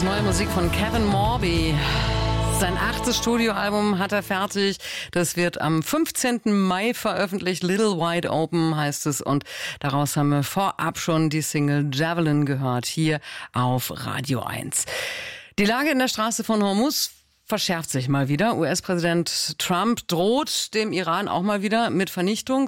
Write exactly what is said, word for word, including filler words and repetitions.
ist neue Musik von Kevin Morby. Sein achtes Studioalbum hat er fertig. Das wird am fünfzehnten Mai veröffentlicht. Little Wide Open heißt es. Und daraus haben wir vorab schon die Single Javelin gehört, hier auf Radio eins. Die Lage in der Straße von Hormuz verschärft sich mal wieder. U S-Präsident Trump droht dem Iran auch mal wieder mit Vernichtung.